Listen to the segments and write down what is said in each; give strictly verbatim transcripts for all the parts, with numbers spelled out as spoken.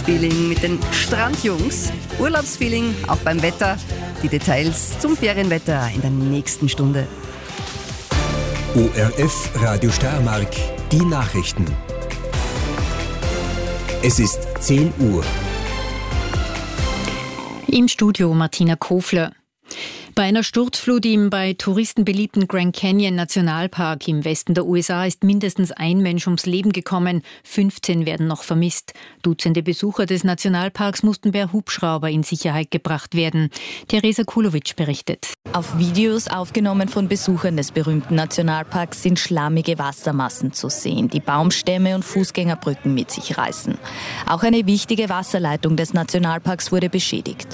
Urlaubsfeeling mit den Strandjungs. Urlaubsfeeling auch beim Wetter. Die Details zum Ferienwetter in der nächsten Stunde. O R F Radio Steiermark, die Nachrichten. Es ist zehn Uhr. Im Studio Martina Kofler. Bei einer Sturzflut im bei Touristen beliebten Grand Canyon Nationalpark im Westen der U S A ist mindestens ein Mensch ums Leben gekommen. fünfzehn werden noch vermisst. Dutzende Besucher des Nationalparks mussten per Hubschrauber in Sicherheit gebracht werden. Theresa Kulowitsch berichtet. Auf Videos aufgenommen von Besuchern des berühmten Nationalparks sind schlammige Wassermassen zu sehen, die Baumstämme und Fußgängerbrücken mit sich reißen. Auch eine wichtige Wasserleitung des Nationalparks wurde beschädigt.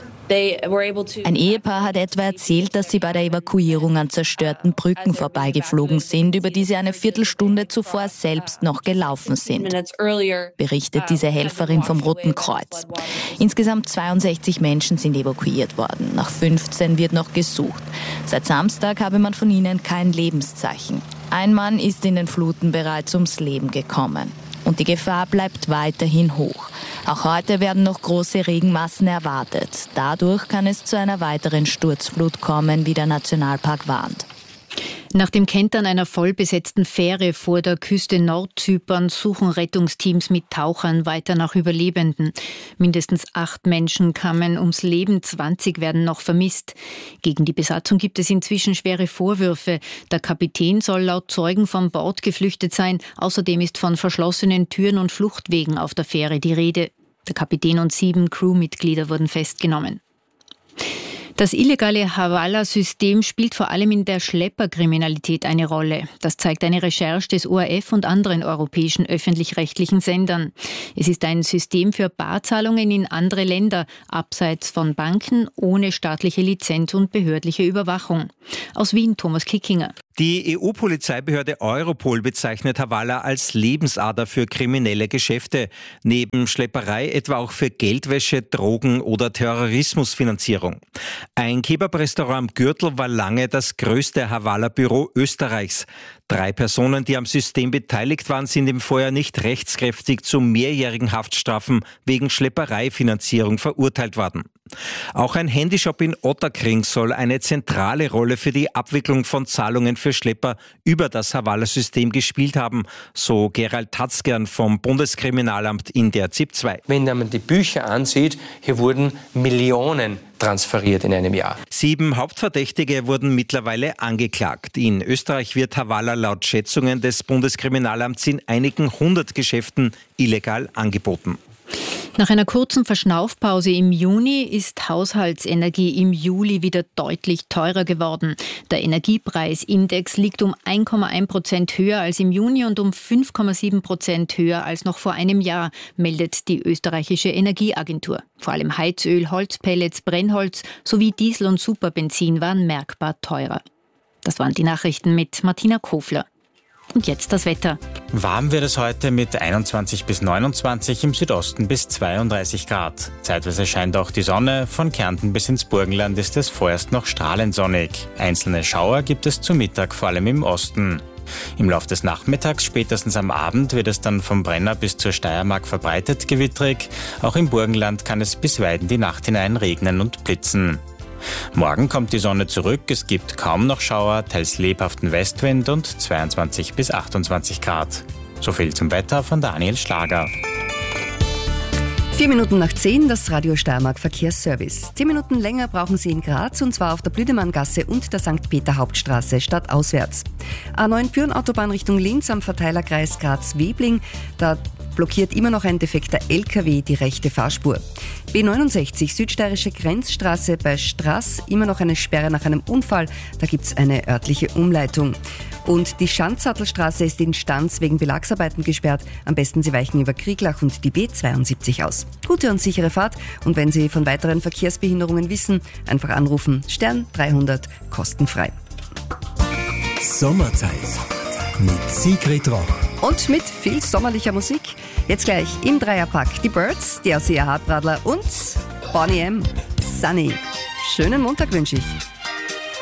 Ein Ehepaar hat etwa erzählt, dass sie bei der Evakuierung an zerstörten Brücken vorbeigeflogen sind, über die sie eine Viertelstunde zuvor selbst noch gelaufen sind, berichtet diese Helferin vom Roten Kreuz. Insgesamt zweiundsechzig Menschen sind evakuiert worden. Nach fünfzehn wird noch gesucht. Seit Samstag habe man von ihnen kein Lebenszeichen. Ein Mann ist in den Fluten bereits ums Leben gekommen. Und die Gefahr bleibt weiterhin hoch. Auch heute werden noch große Regenmassen erwartet. Dadurch kann es zu einer weiteren Sturzflut kommen, wie der Nationalpark warnt. Nach dem Kentern einer vollbesetzten Fähre vor der Küste Nordzyperns suchen Rettungsteams mit Tauchern weiter nach Überlebenden. Mindestens acht Menschen kamen ums Leben, zwanzig werden noch vermisst. Gegen die Besatzung gibt es inzwischen schwere Vorwürfe. Der Kapitän soll laut Zeugen von Bord geflüchtet sein. Außerdem ist von verschlossenen Türen und Fluchtwegen auf der Fähre die Rede. Der Kapitän und sieben Crewmitglieder wurden festgenommen. Das illegale Hawala-System spielt vor allem in der Schlepperkriminalität eine Rolle. Das zeigt eine Recherche des O R F und anderen europäischen öffentlich-rechtlichen Sendern. Es ist ein System für Barzahlungen in andere Länder, abseits von Banken, ohne staatliche Lizenz und behördliche Überwachung. Aus Wien Thomas Kickinger. Die E U-Polizeibehörde Europol bezeichnet Hawala als Lebensader für kriminelle Geschäfte. Neben Schlepperei etwa auch für Geldwäsche, Drogen oder Terrorismusfinanzierung. Ein Kebab-Restaurant am Gürtel war lange das größte Hawala-Büro Österreichs. Drei Personen, die am System beteiligt waren, sind im Vorjahr nicht rechtskräftig zu mehrjährigen Haftstrafen wegen Schleppereifinanzierung verurteilt worden. Auch ein Handyshop in Ottakring soll eine zentrale Rolle für die Abwicklung von Zahlungen für Schlepper über das Hawala-System gespielt haben, so Gerald Tatzgern vom Bundeskriminalamt in der Z I P zwei. Wenn man die Bücher ansieht, hier wurden Millionen transferiert in einem Jahr. Sieben Hauptverdächtige wurden mittlerweile angeklagt. In Österreich wird Hawala laut Schätzungen des Bundeskriminalamts in einigen hundert Geschäften illegal angeboten. Nach einer kurzen Verschnaufpause im Juni ist Haushaltsenergie im Juli wieder deutlich teurer geworden. Der Energiepreisindex liegt um eins Komma eins Prozent höher als im Juni und um fünf Komma sieben Prozent höher als noch vor einem Jahr, meldet die österreichische Energieagentur. Vor allem Heizöl, Holzpellets, Brennholz sowie Diesel und Superbenzin waren merkbar teurer. Das waren die Nachrichten mit Martina Kofler. Und jetzt das Wetter. Warm wird es heute mit einundzwanzig bis neunundzwanzig, im Südosten bis zweiunddreißig Grad. Zeitweise scheint auch die Sonne, von Kärnten bis ins Burgenland ist es vorerst noch strahlend sonnig. Einzelne Schauer gibt es zu Mittag, vor allem im Osten. Im Laufe des Nachmittags, spätestens am Abend, wird es dann vom Brenner bis zur Steiermark verbreitet gewittrig. Auch im Burgenland kann es bisweilen die Nacht hinein regnen und blitzen. Morgen kommt die Sonne zurück, es gibt kaum noch Schauer, teils lebhaften Westwind und zweiundzwanzig bis achtundzwanzig Grad. So viel zum Wetter von Daniel Schlager. Vier Minuten nach zehn, das Radio Steiermark Verkehrsservice. Zehn Minuten länger brauchen Sie in Graz, und zwar auf der Blüdemanngasse und der Sankt Peter Hauptstraße stadtauswärts. A neun Pyhrn-Autobahn Richtung Linz am Verteilerkreis Graz-Webling. Da blockiert immer noch ein defekter L K W die rechte Fahrspur. B neunundsechzig Südsteirische Grenzstraße bei Straß, immer noch eine Sperre nach einem Unfall. Da gibt's eine örtliche Umleitung. Und die Schanzsattelstraße ist in Stanz wegen Belagsarbeiten gesperrt. Am besten Sie weichen über Krieglach und die B zweiundsiebzig aus. Gute und sichere Fahrt, und wenn Sie von weiteren Verkehrsbehinderungen wissen, einfach anrufen. Stern dreihundert, kostenfrei. Sommerzeit mit Sigrid Roch. Und mit viel sommerlicher Musik. Jetzt gleich im Dreierpack die Birds, die Ausseher Hartbradler und Bonnie M. Sunny. Schönen Montag wünsche ich.